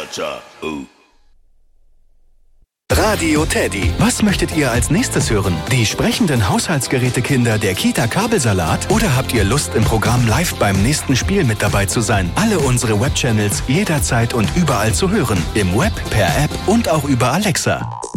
Cha-cha. Radio Teddy. Was möchtet ihr als nächstes hören? Die sprechenden Haushaltsgerätekinder der Kita Kabelsalat? Oder habt ihr Lust, im Programm live beim nächsten Spiel mit dabei zu sein? Alle unsere Webchannels jederzeit und überall zu hören. Im Web, per App und auch über Alexa.